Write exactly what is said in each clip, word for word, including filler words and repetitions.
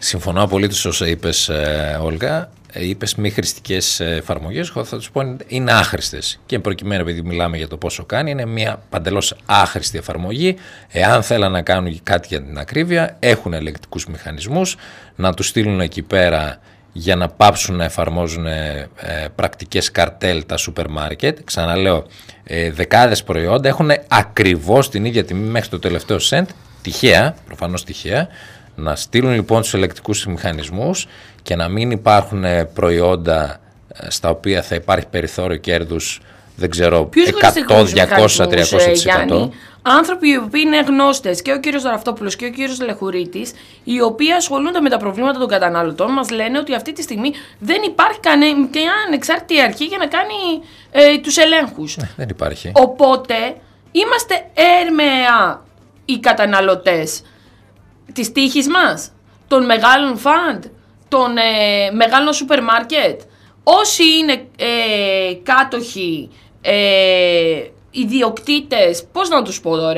Συμφωνώ απολύτως όσο είπες, ε, Όλγα. Είπες μη χρηστικές εφαρμογές, εγώ θα τους πω είναι άχρηστες. Και προκειμένου, επειδή μιλάμε για το πόσο κάνει, είναι μια παντελώς άχρηστη εφαρμογή. Εάν θέλουν να κάνουν κάτι για την ακρίβεια, έχουν ελεγκτικούς μηχανισμούς, να τους στείλουν εκεί πέρα για να πάψουν να εφαρμόζουν ε, πρακτικές καρτέλ τα σούπερ μάρκετ. Ξαναλέω, ε, δεκάδες προϊόντα έχουν ακριβώς την ίδια τιμή μέχρι το τελευταίο σεντ, τυχαία, προφανώς τυχαία. Να στείλουν λοιπόν τους ελεγκτικούς μηχανισμούς και να μην υπάρχουν προϊόντα στα οποία θα υπάρχει περιθώριο κέρδους, δεν ξέρω, εκατό, διακόσια, τριακόσια τοις εκατό. Άνθρωποι οι οποίοι είναι γνώστες, και ο κύριος Ραφτόπουλος και ο κύριος Λεχουρίτης, οι οποίοι ασχολούνται με τα προβλήματα των καταναλωτών, μας λένε ότι αυτή τη στιγμή δεν υπάρχει κανένα ανεξάρτητη αρχή για να κάνει ε, τους ελέγχους. Ναι, δεν υπάρχει. Οπότε είμαστε έρμεα οι καταναλωτές της τύχης μας, των μεγάλων φαντ, των ε, μεγάλων σούπερ μάρκετ. Όσοι είναι ε, κάτοχοι, ε, ιδιοκτήτες, πώς να τους πω τώρα,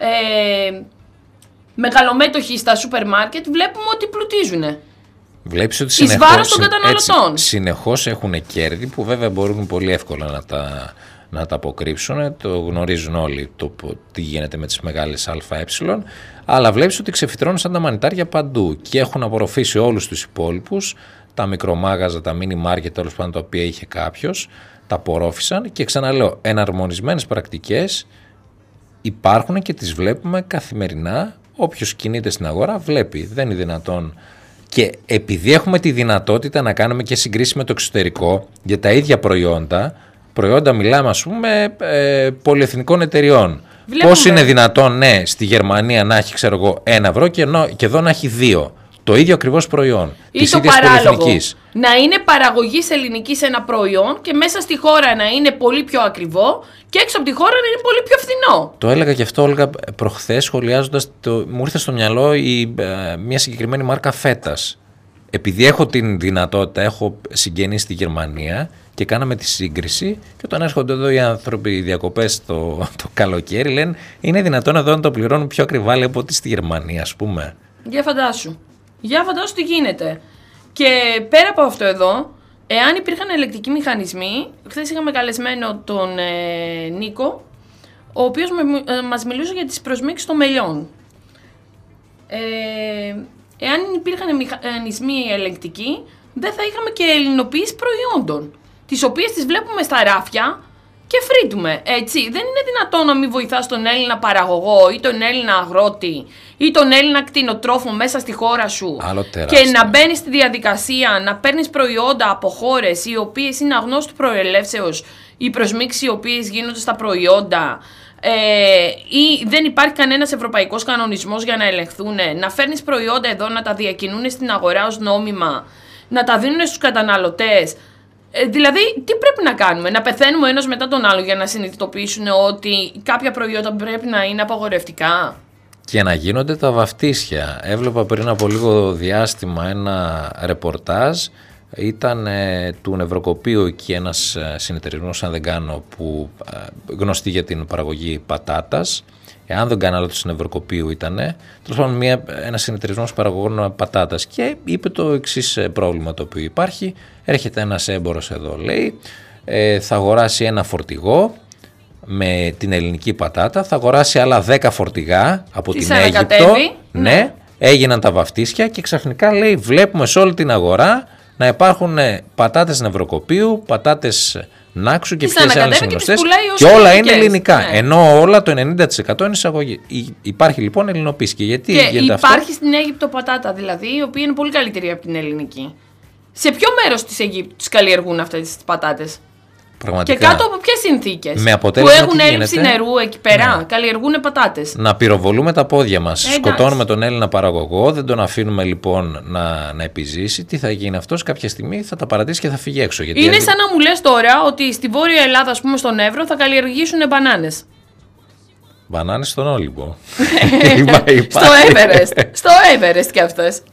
ε, μεγαλομέτοχοι στα σούπερ μάρκετ, βλέπουμε ότι πλουτίζουν. Βλέπεις ότι συνεχώς, εις βάρος των καταναλωτών. Έτσι, συνεχώς έχουν κέρδη που βέβαια μπορούν πολύ εύκολα να τα, να τα αποκρύψουν. Το γνωρίζουν όλοι το, τι γίνεται με τις μεγάλες ΑΕ. Αλλά βλέπεις ότι ξεφυτρώνουν σαν τα μανιτάρια παντού και έχουν απορροφήσει όλους τους υπόλοιπους, τα μικρομάγαζα, τα μίνι μάρκετ, τέλος πάντων τα οποία είχε κάποιος, τα απορρόφησαν και ξαναλέω, εναρμονισμένες πρακτικές υπάρχουν και τις βλέπουμε καθημερινά. Όποιος κινείται στην αγορά βλέπει, δεν είναι δυνατόν. Και επειδή έχουμε τη δυνατότητα να κάνουμε και συγκρίσεις με το εξωτερικό για τα ίδια προϊόντα, προϊόντα μιλάμε ας πούμε ε, πολυεθνικών εταιριών. Βλέπουμε. Πώς είναι δυνατόν, ναι, στη Γερμανία να έχει, ξέρω εγώ, ένα ευρώ και, ενώ, και εδώ να έχει δύο. Το ίδιο ακριβώς προϊόν. Ή της το ίδιας παράλογο. Να είναι παραγωγής ελληνικής ένα προϊόν και μέσα στη χώρα να είναι πολύ πιο ακριβό και έξω από τη χώρα να είναι πολύ πιο φθηνό. Το έλεγα και αυτό, Όλγα, προχθές σχολιάζοντας, το, μου ήρθε στο μυαλό η, ε, μια συγκεκριμένη μάρκα φέτας. Επειδή έχω την δυνατότητα, έχω συγγενείς στη Γερμανία και κάναμε τη σύγκριση και όταν έρχονται εδώ οι άνθρωποι οι διακοπές το, το καλοκαίρι λένε είναι δυνατόν εδώ να το πληρώνουν πιο ακριβά από ό,τι στη Γερμανία, ας πούμε. Για φαντάσου. Για φαντάσου τι γίνεται. Και πέρα από αυτό εδώ, εάν υπήρχαν ελεγκτικοί μηχανισμοί, χθες είχαμε καλεσμένο τον ε, Νίκο, ο οποίος με, ε, μας μιλούσε για τις προσμίξεις των μελιών. Ε, εάν υπήρχαν μηχανισμοί ελεγκτικοί, δεν θα είχαμε και ελληνοποίηση προϊόντων, τις οποίες τις βλέπουμε στα ράφια και φρύτουμε, έτσι. Δεν είναι δυνατόν να μην βοηθάς τον Έλληνα παραγωγό ή τον Έλληνα αγρότη ή τον Έλληνα κτηνοτρόφο μέσα στη χώρα σου και να μπαίνεις στη διαδικασία να παίρνεις προϊόντα από χώρες οι οποίες είναι αγνώστου προελεύσεως, οι προσμίξεις οι οποίες γίνονται στα προϊόντα, ε, ή δεν υπάρχει κανένας ευρωπαϊκός κανονισμός για να ελεγχθούν, να φέρνεις προϊόντα εδώ, να τα διακινούν στην αγορά ως νόμιμα, να τα δίνουν στους καταναλωτές. Ε, δηλαδή, τι πρέπει να κάνουμε, να πεθαίνουμε ένας μετά τον άλλο για να συνειδητοποιήσουν ότι κάποια προϊόντα πρέπει να είναι απαγορευτικά. Και να γίνονται τα βαφτίσια. Έβλεπα πριν από λίγο διάστημα ένα ρεπορτάζ, ήταν ε, του Νευροκοπείου εκεί ένας ε, συνεταιρισμός, αν δεν κάνω, που ε, γνωστή για την παραγωγή πατάτας. Εάν δεν κάνω άλλο του Νευροκοπείου ήταν, τέλος πάντων ένας συνεταιρισμός παραγωγών πατάτας και είπε το εξής πρόβλημα το οποίο υπάρχει. Έρχεται ένας έμπορος εδώ, λέει, ε, θα αγοράσει ένα φορτηγό με την ελληνική πατάτα, θα αγοράσει άλλα δέκα φορτηγά από τις την Αίγυπτο, ναι, ναι, έγιναν τα βαφτίσια και ξαφνικά λέει βλέπουμε σε όλη την αγορά να υπάρχουν πατάτες Νευροκοπείου, πατάτες Νάξου και ποιες άλλες γνωστές και, και όλα είναι ελληνικά, ναι. Ενώ όλα το ενενήντα τοις εκατό είναι εισαγωγή. Υπάρχει λοιπόν ελληνοποίηση. Και γιατί και γίνεται υπάρχει αυτό? Στην Αίγυπτο πατάτα δηλαδή, η οποία είναι πολύ καλύτερη από την ελληνική. Σε ποιο μέρος της Αιγύπτου τις καλλιεργούν αυτές τις πατάτες? Πραγματικά. Και κάτω από ποιες συνθήκες? Που έχουν έλλειψη νερού εκεί πέρα, ναι. Καλλιεργούν πατάτες. Να πυροβολούμε τα πόδια μας. Ε, σκοτώνουμε τον Έλληνα παραγωγό, δεν τον αφήνουμε λοιπόν να, να επιζήσει. Τι θα γίνει αυτός? Κάποια στιγμή θα τα παρατήσει και θα φύγει έξω. Γιατί είναι έτσι... σαν να μου λες τώρα ότι στη Βόρεια Ελλάδα, ας πούμε στον Εύρο, θα καλλιεργήσουν μπανάνες. Μπανάνες στον Όλυμπο. Στο Everest. Στο Everest κι αυτές.